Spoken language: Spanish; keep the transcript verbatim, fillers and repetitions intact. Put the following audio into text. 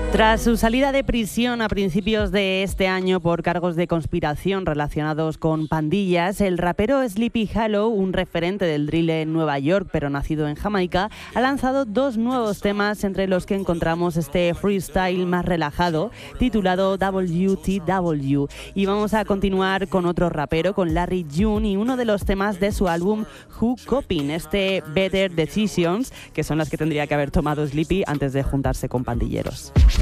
Tras su salida de prisión a principios de este año por cargos de conspiración relacionados con pandillas, el rapero Sleepy Hallow, un referente del drill en Nueva York pero nacido en Jamaica, ha lanzado dos nuevos temas entre los que encontramos este freestyle más relajado titulado W T W. Y vamos a continuar con otro rapero, con Larry June, y uno de los temas de su álbum Who Coping, este Better Decisions, que son las que tendría que haber tomado Sleepy antes de juntarse con pandilleros.